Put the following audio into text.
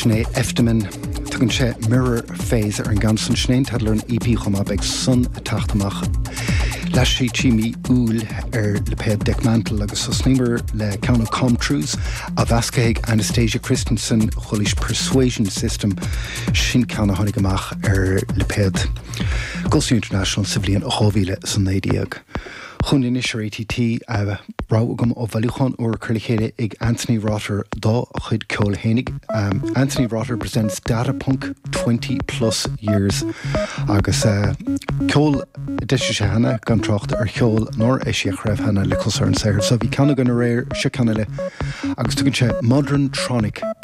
Sné Eftemin tugann sé Mirror Phase ar an gansan snéin tadlar an EP chumá beag sun a tachtamach leis sé tíimi úl ar le péad deckmantel agus so snímar le ceanna Comtrus a bhascaigh Anastasia Christensen cholis Persuasion System sin ceanna tháinig amach ar le péad Gulf International sa bhliain ó 2019. Chun inisir ATT rágam ó bhilúchan úr chuirlichéile ag Anthony Rotter dá chud ceol hénig. Anthony Rotter presents Datapunk 20 plus years agus ceol deise sé hana gan trocht ar cheol nóir é sé chraibh hana le cosar an saoir. So bhí ceanna gan réir se ceanna le agus tugann sé Modern Tronic